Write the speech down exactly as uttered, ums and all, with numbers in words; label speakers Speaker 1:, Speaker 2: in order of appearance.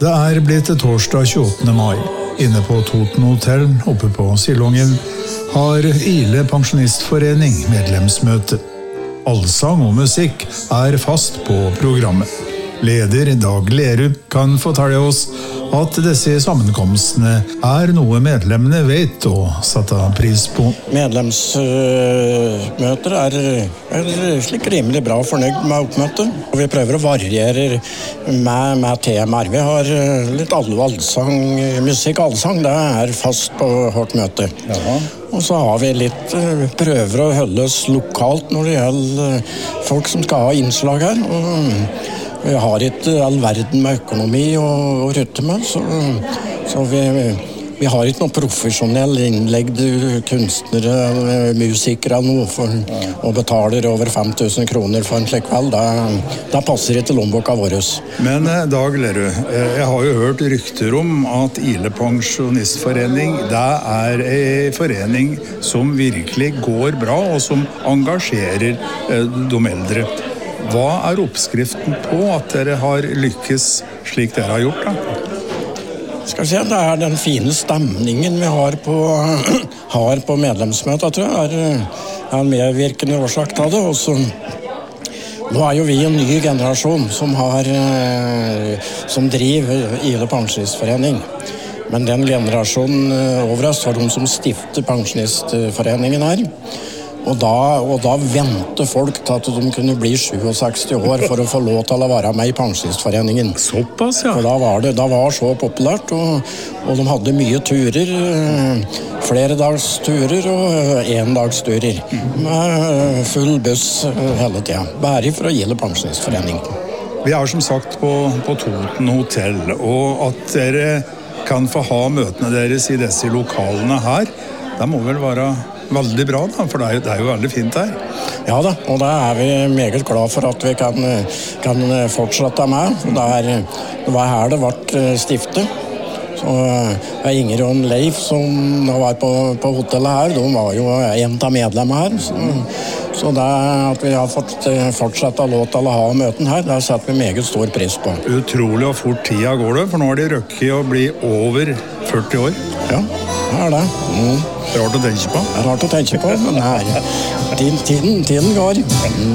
Speaker 1: Det er blitt torsdag tjueåttende mai. Inne på Toten Hotel, oppe på Silongen, har Ile Pensjonistforening medlemsmøte. Allsang og musikk er fast på programmet. Leder Dag Lerud kan fortelle oss at disse sammenkomstene er noe medlemmene vet og setter pris på.
Speaker 2: Medlemsmøter er, er slik rimelig bra fornøyd med oppmøtet. Vi prøver å variere med, med temaer. Vi har litt allsang, musikk allsang, det er fast på vårt møte. Ja. Og så har vi litt prøver å holde oss lokalt når det gjelder folk som skal ha innslag her. Og vi har ikke all verden med økonomi og, og rutte med, så, så vi, vi har ikke noen profesjonell innleggede kunstnere, musikere eller noe, for, og betaler over fem tusen kroner for en slik kveld. Det passer ikke lommeboka vår.
Speaker 1: Men Dag Lerud, jeg har jo hørt rykter om at Ile Pensjonistforening, det er en forening som virkelig går bra og som engasjerer de eldre. Hva er oppskriften på at dere har lykkes slik dere har gjort da?
Speaker 2: Skal vi se, det er den fine stemningen vi har på, har på medlemsmøtet, tror jeg, er, er en medvirkende årsak til det. Også, nå er jo vi en ny generasjon som, har, som driver Ile Pensjonistforening. Men den generasjonen over oss var de som stiftet Pensjonistforeningen her. Og da, og da ventet folk til at de kunne bli sekstisju år for å få lov til å være med i Pensjonistforeningen.
Speaker 1: Såpass, ja.
Speaker 2: For da var det da var så populært, og, og de hadde mye turer, flere dags turer og en dags turer. Med full buss hele tiden. Bare for å Ile Pensjonistforening.
Speaker 1: Vi er som sagt på, på Toten Hotel, og at dere kan få ha møtene deres i disse lokalene her, det må vel være veldig bra da, for det er, jo, det er jo veldig fint her.
Speaker 2: Ja da, og da er vi meget glad for at vi kan, kan fortsette med. Det, er, det var her det ble stiftet. Så er Inger og Leif som var på, på hotellet her, de var jo en av medlemmene her. Så, så det at vi har fått fortsette lov til å ha møten her, det setter vi meget stor pris på.
Speaker 1: Utrolig og fort tida går det, for nå er de røkket å bli over førti år.
Speaker 2: Ja, det er det. Mm.
Speaker 1: Det er rart å tenke på.
Speaker 2: Det er rart å tenke på, men det er, tiden, tiden går.